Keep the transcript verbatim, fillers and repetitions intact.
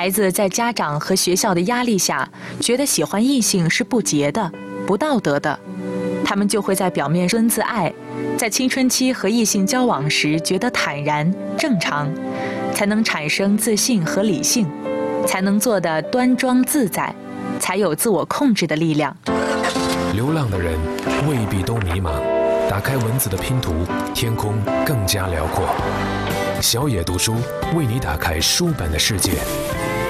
孩子在家长和学校的压力下，觉得喜欢异性是不洁的、不道德的，他们就会在表面尊自爱，在青春期和异性交往时觉得坦然正常，才能产生自信和理性，才能做得端庄自在，才有自我控制的力量。 流浪的人未必都迷茫，打开文字的拼图，天空更加辽阔。小野读书为你打开书本的世界。